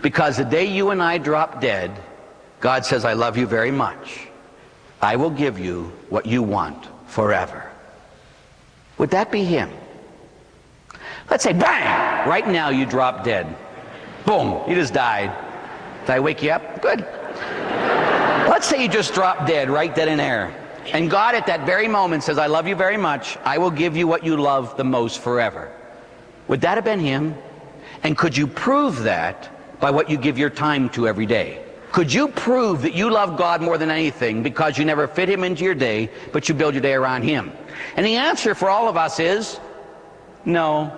Because the day you and I drop dead, God says, I love you very much. I will give you what you want forever. Would that be him? Let's say, bang! Right now you drop dead. Boom, you just died. Did I wake you up? Good. Let's say you just dropped dead, right dead in air. And God at that very moment says, I love you very much. I will give you what you love the most forever. Would that have been him? And could you prove that by what you give your time to every day? Could you prove that you love God more than anything because you never fit him into your day, but you build your day around him? And the answer for all of us is no.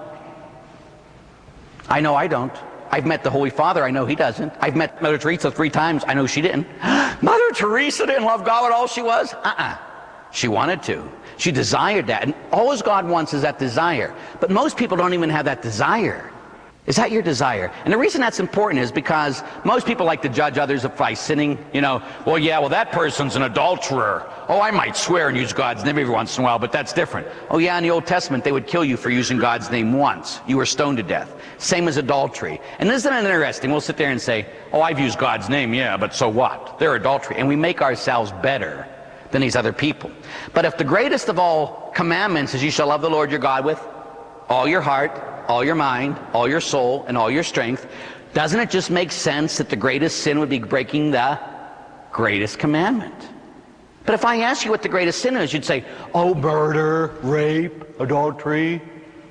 I know I don't. I've met the Holy Father. I know he doesn't. I've met Mother Teresa 3 times. I know she didn't. Mother Teresa didn't love God with all she was? She wanted to. She desired that. And all God wants is that desire. But most people don't even have that desire. Is that your desire? And the reason that's important is because most people like to judge others by sinning. You know, well, that person's an adulterer. Oh, I might swear and use God's name every once in a while, but that's different. Oh, yeah, in the Old Testament, they would kill you for using God's name once. You were stoned to death. Same as adultery. And isn't it interesting? We'll sit there and say, oh, I've used God's name, yeah, but so what? They're adultery. And we make ourselves better than these other people. But if the greatest of all commandments is you shall love the Lord your God with all your heart, all your mind, all your soul, and all your strength, doesn't it just make sense that the greatest sin would be breaking the greatest commandment? But if I ask you what the greatest sin is, you'd say, oh, murder, rape, adultery.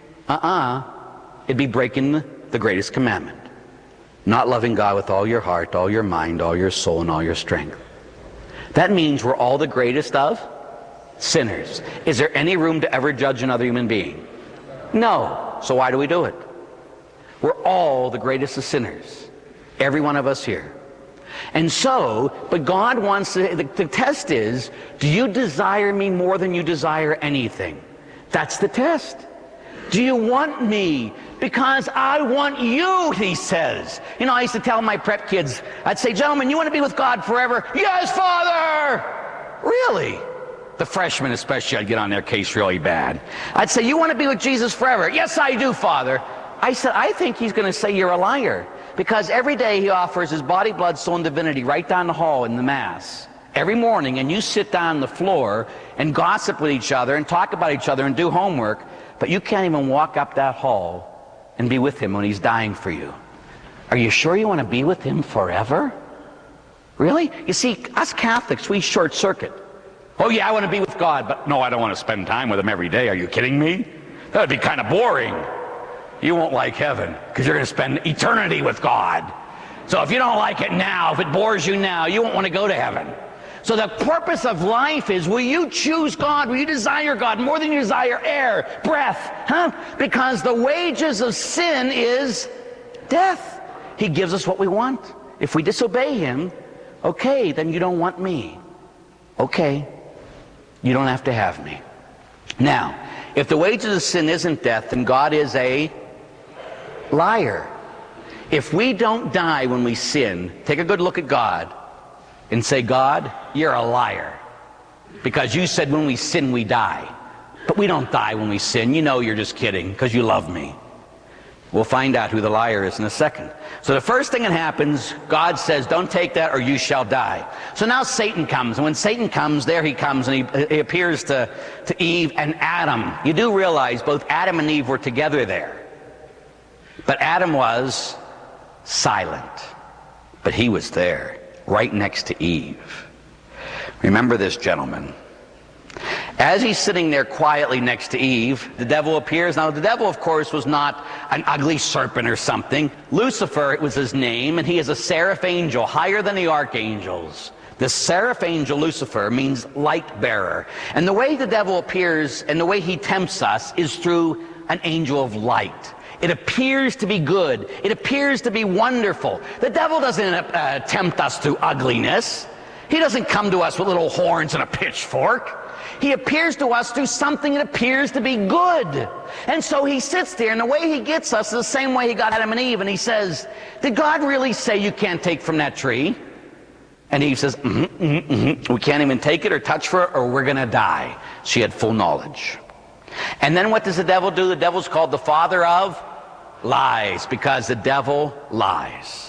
It'd be breaking the greatest commandment. Not loving God with all your heart, all your mind, all your soul, and all your strength. That means we're all the greatest of sinners. Is there any room to ever judge another human being? No. So why do we do it? We're all the greatest of sinners. Every one of us here. And so, but God wants to, the test is, do you desire me more than you desire anything? That's the test. Do you want me? Because I want you, he says. You know, I used to tell my prep kids, I'd say, gentlemen, you want to be with God forever? Yes, Father! Really? The freshmen especially, I'd get on their case really bad. I'd say, you want to be with Jesus forever? Yes, I do, Father. I said, I think he's going to say you're a liar. Because every day he offers his body, blood, soul, and divinity right down the hall in the Mass. Every morning, and you sit down on the floor and gossip with each other and talk about each other and do homework, but you can't even walk up that hall and be with him when he's dying for you. Are you sure you want to be with him forever? Really? You see, us Catholics, we short circuit. Oh yeah, I want to be with God, but no, I don't want to spend time with him every day. Are you kidding me? That would be kind of boring. You won't like heaven because you're going to spend eternity with God. So if you don't like it now, if it bores you now, you won't want to go to heaven. So the purpose of life is, will you choose God? Will you desire God more than you desire air, breath? Because the wages of sin is death. He gives us what we want. If we disobey him, okay, then you don't want me. Okay. You don't have to have me. Now, if the wages of sin isn't death, then God is a liar. If we don't die when we sin, take a good look at God and say, God, you're a liar. Because you said when we sin, we die. But we don't die when we sin. You know you're just kidding because you love me. We'll find out who the liar is in a second. So the first thing that happens, God says, don't take that or you shall die. So now Satan comes. And when Satan comes, there he comes, and he appears to Eve and Adam. You do realize both Adam and Eve were together there. But Adam was silent. But he was there, right next to Eve. Remember this, gentlemen. As he's sitting there quietly next to Eve, the devil appears. Now, the devil, of course, was not an ugly serpent or something. Lucifer, it was his name, and he is a seraph angel, higher than the archangels. The seraph angel, Lucifer, means light bearer. And the way the devil appears and the way he tempts us is through an angel of light. It appears to be good. It appears to be wonderful. The devil doesn't tempt us through ugliness. He doesn't come to us with little horns and a pitchfork. He appears to us through something that appears to be good. And so he sits there, and the way he gets us is the same way he got Adam and Eve, and he says, did God really say you can't take from that tree? And Eve says, we can't even take it or touch for it, or we're going to die. She had full knowledge. And then what does the devil do? The devil's called the father of lies, because the devil lies.